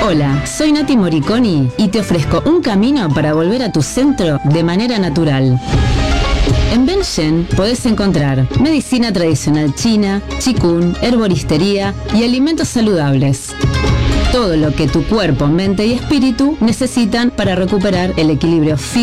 Hola, soy Nati Moriconi y te ofrezco un camino para volver a tu centro de manera natural. En Ben-Shen podés encontrar medicina tradicional china, qigong, herboristería y alimentos saludables. Todo lo que tu cuerpo, mente y espíritu necesitan para recuperar el equilibrio físico